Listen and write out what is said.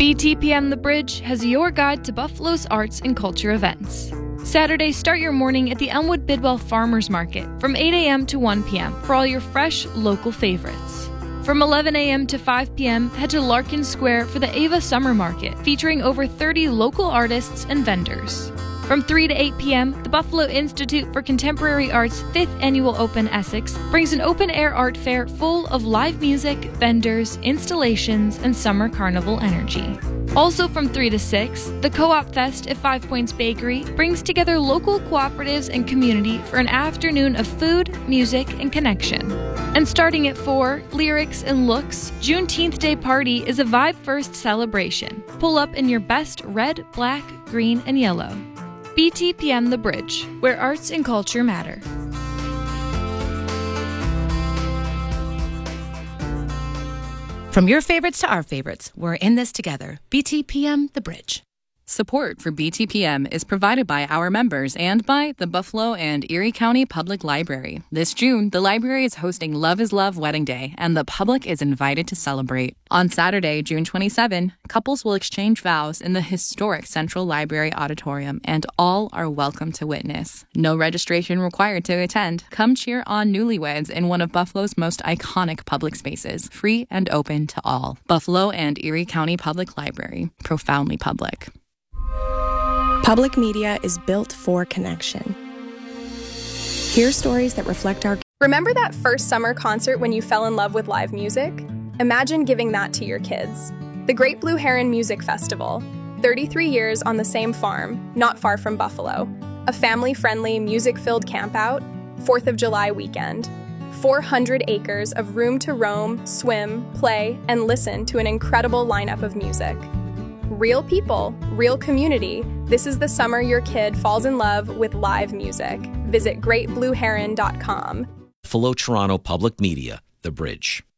BTPM The Bridge has your guide to Buffalo's arts and culture events. Saturday, start your morning at the Elmwood Bidwell Farmers Market from 8 a.m. to 1 p.m. for all your fresh, local favorites. From 11 a.m. to 5 p.m., head to Larkin Square for the Ava Summer Market, featuring over 30 local artists and vendors. From 3 to 8 p.m., the Buffalo Institute for Contemporary Art's 5th Annual Open Essex brings an open-air art fair full of live music, vendors, installations, and summer carnival energy. Also from 3 to 6, the Co-op Fest at 5 Points Bakery brings together local cooperatives and community for an afternoon of food, music, and connection. And starting at 4, Lyrics and Looks, Juneteenth Day Party is a vibe-first celebration. Pull up in your best red, black, green, and yellow. BTPM The Bridge, where arts and culture matter. From your favorites to our favorites, we're in this together. BTPM The Bridge. Support for BTPM is provided by our members and by the Buffalo and Erie County Public Library. This June, the library is hosting Love is Love Wedding Day, and the public is invited to celebrate. On Saturday, June 27, couples will exchange vows in the historic Central Library Auditorium, and all are welcome to witness. No registration required to attend. Come cheer on newlyweds in one of Buffalo's most iconic public spaces, free and open to all. Buffalo and Erie County Public Library, profoundly public. Public media is built for connection. Hear stories that reflect our... Remember that first summer concert when you fell in love with live music? Imagine giving that to your kids. The Great Blue Heron Music Festival. 33 years on the same farm, not far from Buffalo. A family-friendly, music-filled campout. 4th of July weekend. 400 acres of room to roam, swim, play, and listen to an incredible lineup of music. Real people, real community. This is the summer your kid falls in love with live music. Visit greatblueheron.com. Buffalo Toronto Public Media, The Bridge.